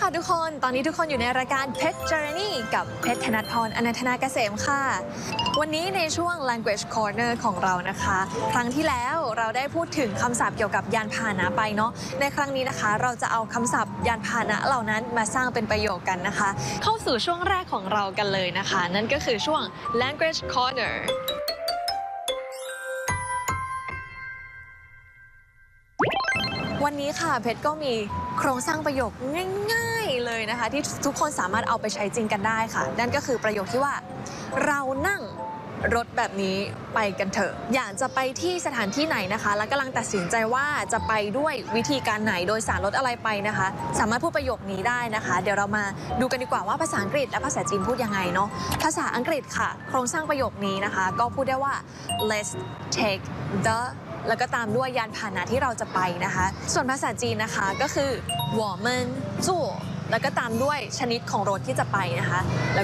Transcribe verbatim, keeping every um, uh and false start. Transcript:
ค่ะทุกคนตอนนี้ทุกคนอยู่ในรายการ Pet Journey กับเพชรธนพรอนันทนาเกษมค่ะวันนี้ในช่วง Language Corner ของเรานะคะครั้งที่แล้วเราได้พูดถึงคำศัพท์เกี่ยวกับยานพาหนะไปเนาะในครั้งนี้นะคะเราจะเอาคำศัพท์ยานพาหนะเหล่านั้นมาสร้างเป็นประโยคกันนะคะเข้าสู่ช่วงแรกของเรากันเลยนะคะนั่นก็คือช่วง Language Cornerวันนี้ค่ะเพชรก็มีโครงสร้างประโยคง่ายๆเลยนะคะที่ทุกคนสามารถเอาไปใช้จริงกันได้ค่ะนั่นก็คือประโยคที่ว่าเรานั่งรถแบบนี้ไปกันเถอะอยากจะไปที่สถานที่ไหนนะคะแล้วกำลังตัดสินใจว่าจะไปด้วยวิธีการไหนโดยสารรถอะไรไปนะคะสามารถพูดประโยคนี้ได้นะคะเดี๋ยวเรามาดูกันดีกว่าว่าภาษาอังกฤษและภาษาจีนพูดยังไงเนาะภาษาอังกฤษค่ะโครงสร้างประโยคนี้นะคะก็พูดได้ว่า let's take theแล้วก็ตามด้วยยานพาหนะที่เราจะไปนะคะส่วนภาษาจีนนะคะก็คือ我们坐แล้วก็ตามด้วยชนิดของรถที่จะไปนะคะ